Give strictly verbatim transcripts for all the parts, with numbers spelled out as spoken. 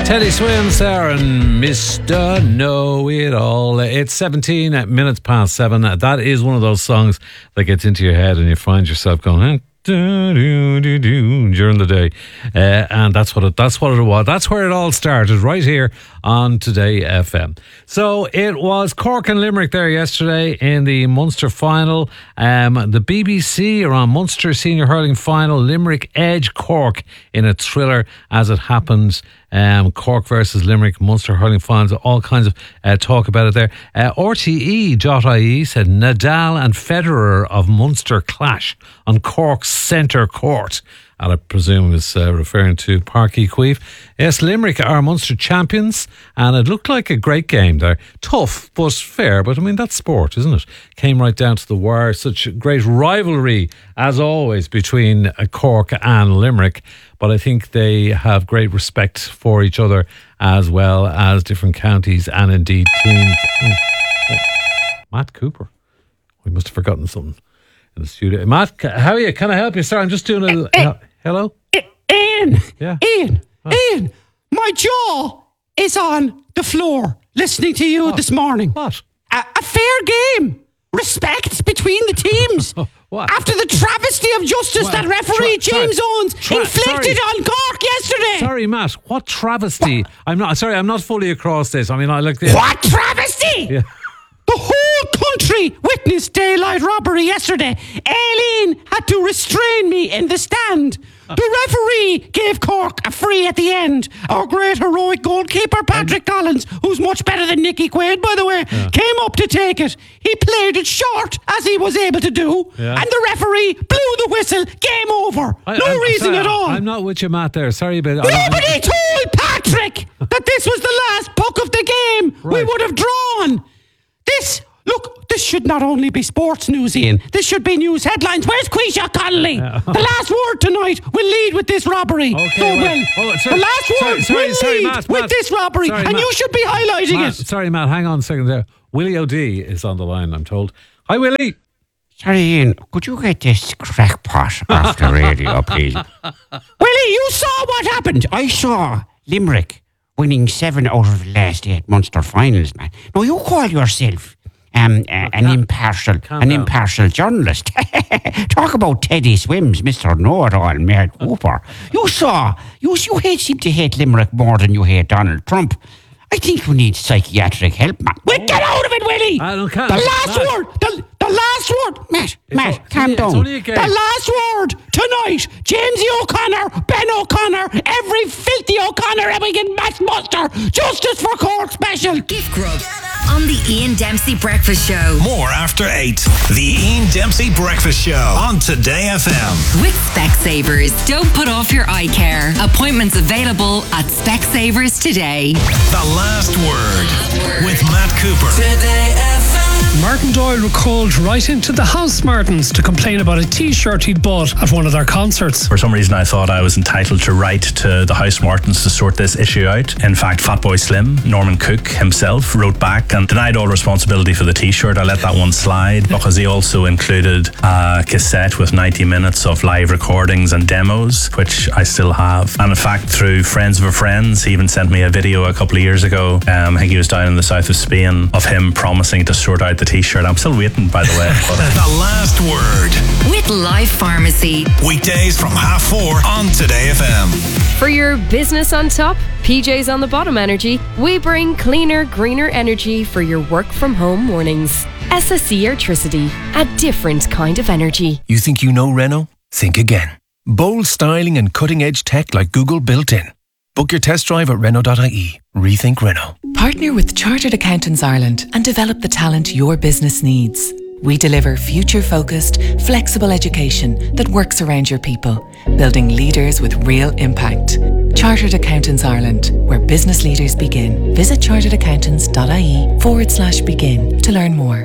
Teddy Swims there and Mister Know-It-All. It's seventeen minutes past seven. That is one of those songs that gets into your head and you find yourself going, eh? Do, do, do, do, during the day, uh, and that's what it, that's what it was. That's where it all started, right here on Today F M. So it was Cork and Limerick there yesterday in the Munster final. Um, the B B C are on Munster Senior Hurling Final. Limerick edge Cork in a thriller as it happens. Um, Cork versus Limerick, Munster Hurling Finals, all kinds of uh, talk about it there. Uh, R T E dot I E said Nadal and Federer of Munster clash on Cork's centre court. And I presume is uh, referring to Páirc Uí Chaoimh. Yes, Limerick are Munster champions, and it looked like a great game there. Tough, but fair. But I mean, that's sport, isn't it? Came right down to the wire. Such a great rivalry, as always, between uh, Cork and Limerick. But I think they have great respect for each other, as well as different counties and indeed teams. Oh, oh. Matt Cooper. We must have forgotten something in the studio. Matt, how are you? Can I help you? Sorry, I'm just doing a... Uh, uh, hello? Ian! Yeah? Ian! Oh. Ian! My jaw is on the floor listening to you what? this morning. What? A, a fair game. Respect between the teams. What? After the travesty of justice What? that referee Tra- James tra- Owens tra- inflicted sorry. on Cork yesterday. Sorry, Matt. What travesty? What? I'm not... Sorry, I'm not fully across this. I mean, I like the... What travesty? Yeah. The whole country witnessed daylight robbery yesterday. Aileen had to restrain me in the stand. The referee gave Cork a free at the end. Our great heroic goalkeeper, Patrick I'm... Collins, who's much better than Nicky Quaid, by the way, yeah. came up to take it. He played it short, as he was able to do, yeah. and the referee blew the whistle. Game over. I, no I'm, reason sorry, at all. I'm not with you, Matt, there. Sorry about that. Nobody told Patrick that this was the last puck of the game. Right. We would have drawn. This... Look, this should not only be sports news, Ian. This should be news headlines. Where's Quisha Connolly? Uh, the last word tonight will lead with this robbery. Okay, so well, well oh, sorry, the last sorry, word sorry, will sorry, lead Matt, with Matt, this robbery. sorry, and Matt, you should be highlighting Matt, it. Sorry, Matt, hang on a second there. Willie O'D is on the line, I'm told. Hi, Willie. Sorry, Ian, could you get this crackpot off the radio, please? Willie, you saw what happened. I saw Limerick winning seven out of the last eight Munster finals, man. Now, you call yourself... Um, uh, an impartial, an down. impartial journalist. Talk about Teddy Swims, Mister Know-It-All, Mayor Cooper. You saw, you you hate, seem to hate Limerick more than you hate Donald Trump. I think you need psychiatric help, man. Well, oh. Get out of it, Willie. I don't care. The last Matt. word, the, the last word, Matt, it's Matt, o- calm it's down. only a game. The last word tonight, Jamesy O'Connor, Ben O'Connor, every filthy O'Connor ever get Matt Muster. Justice for Cork special. Gift Grub on the Ian Dempsey Breakfast Show. More after eight. The Ian Dempsey Breakfast Show on Today F M. With Specsavers. Don't put off your eye care. Appointments available at Specsavers today. The last word with Matt Cooper. Today F M. Martin Doyle called right into the House Martins to complain about a t-shirt he'd bought at one of their concerts. For some reason I thought I was entitled to write to the House Martins to sort this issue out. In fact, Fatboy Slim, Norman Cook himself, wrote back and denied all responsibility for the t-shirt. I let that one slide because he also included a cassette with ninety minutes of live recordings and demos, which I still have. And in fact, through friends of a friends, he even sent me a video a couple of years ago. Um, I think he was down in the south of Spain, of him promising to sort out the t-shirt. I'm still waiting, by the way. The last word with Life Pharmacy. Weekdays from half four on Today F M. For your business on top, P J's on the bottom energy, we bring cleaner, greener energy for your work from home mornings. S S E Airtricity, a different kind of energy. You think you know Renault? Think again. Bold styling and cutting-edge tech like Google built in. Book your test drive at Renault dot I E. Rethink Renault. Partner with Chartered Accountants Ireland and develop the talent your business needs. We deliver future-focused, flexible education that works around your people, building leaders with real impact. Chartered Accountants Ireland, where business leaders begin. Visit chartered accountants dot I E forward slash begin to learn more.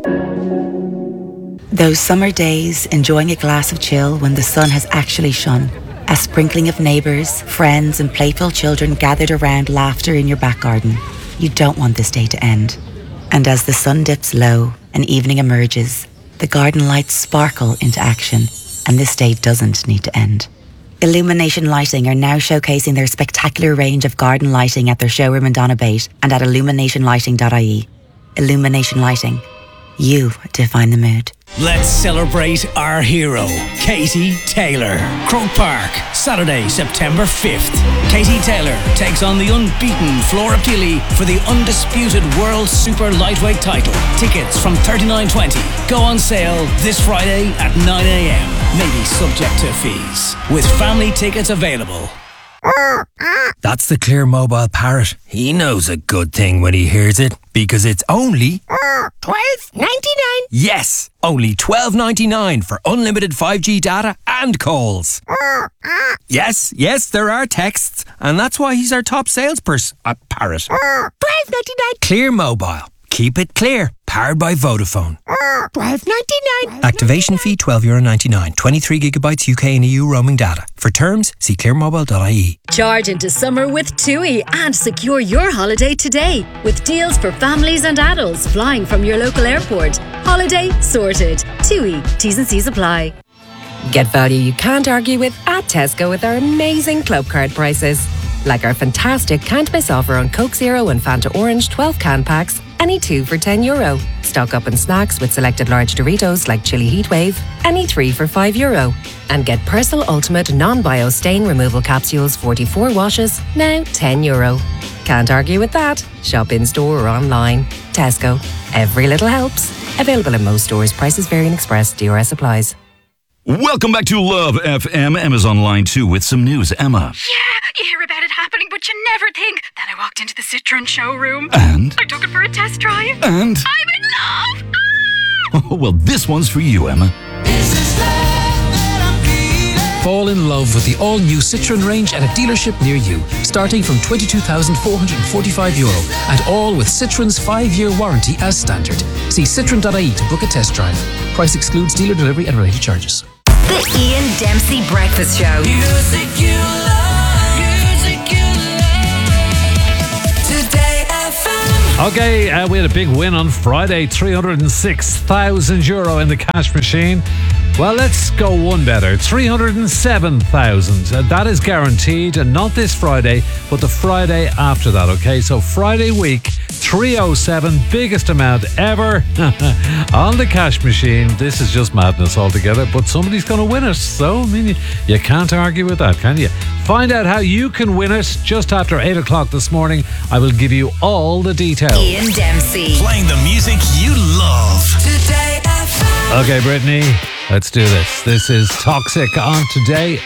Those summer days, enjoying a glass of chill when the sun has actually shone. A sprinkling of neighbours, friends and playful children gathered around laughter in your back garden. You don't want this day to end. And as the sun dips low and evening emerges, the garden lights sparkle into action, and this day doesn't need to end. Illumination Lighting are now showcasing their spectacular range of garden lighting at their showroom in Donabate and at illumination lighting dot I E. Illumination Lighting. You define the mood. Let's celebrate our hero, Katie Taylor. Croke Park, Saturday, September fifth. Katie Taylor takes on the unbeaten Flora Keely for the undisputed World Super Lightweight title. Tickets from thirty-nine twenty go on sale this Friday at nine a.m. Maybe subject to fees. With family tickets available. That's the Clear Mobile Parrot. He knows a good thing when he hears it, because it's only twelve ninety-nine. Yes, only twelve ninety-nine for unlimited five G data and calls. Yes, yes, there are texts, and that's why he's our top salesperson at Parrot. twelve ninety-nine. Clear Mobile. Keep it clear. Powered by Vodafone. twelve ninety-nine. Activation fee twelve euro ninety-nine. twenty-three gigabytes U K and E U roaming data. For terms, see clear mobile dot I E. Charge into summer with TUI and secure your holiday today with deals for families and adults flying from your local airport. Holiday sorted. TUI. T's and C's apply. Get value you can't argue with at Tesco with our amazing club card prices. Like our fantastic can't miss offer on Coke Zero and Fanta Orange twelve can packs. Any two for ten euro. Stock up on snacks with selected large Doritos like Chili Heatwave. Any three for five euro. And get Persil Ultimate non-bio stain removal capsules forty-four washes, now ten euro. Can't argue with that. Shop in store or online. Tesco. Every little helps. Available in most stores. Prices vary and express. D R S applies. Welcome back to Love F M. Emma's online too with some news. Emma. Yeah, you hear about it happening, but you never think. Then I walked into the Citroen showroom. And? I took it for a test drive. And? I'm in love! Oh, well, this one's for you, Emma. Fall in love with the all-new Citroen range at a dealership near you, starting from twenty-two thousand four hundred forty-five euro, and all with Citroen's five-year warranty as standard. See citroen dot I E to book a test drive. Price excludes dealer delivery and related charges. The Ian Dempsey Breakfast Show. Music you love, music you love. Today F M. Okay, uh, we had a big win on Friday, three hundred six thousand euro in the cash machine. Well, let's go one better, three hundred seven thousand. Uh, that is guaranteed, and not this Friday, but the Friday after that, okay? So Friday week, three oh seven, biggest amount ever on the cash machine. This is just madness altogether, but somebody's going to win it. So, I mean, you, you can't argue with that, can you? Find out how you can win it just after eight o'clock this morning. I will give you all the details. Ian Dempsey. Playing the music you love. Today F M. Okay, Brittany, let's do this. This is Toxic on Today